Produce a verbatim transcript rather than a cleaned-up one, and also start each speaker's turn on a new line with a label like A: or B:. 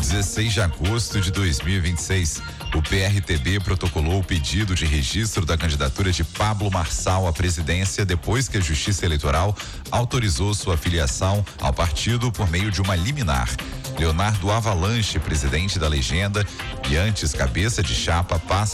A: dezesseis de agosto de dois mil e vinte e seis, o P R T B protocolou o pedido de registro da candidatura de Pablo Marçal à presidência depois que a Justiça Eleitoral autorizou sua filiação ao partido por meio de uma liminar. Leonardo Avalanche, presidente da legenda e antes cabeça de chapa, passa